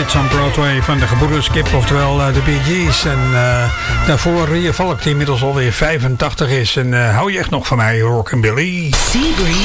Lights on Broadway van de gebroeders Kip, oftewel de Bee Gees. En daarvoor Ria Valk, die inmiddels alweer 85 is. En hou je echt nog van mij, Rockabilly? Seabury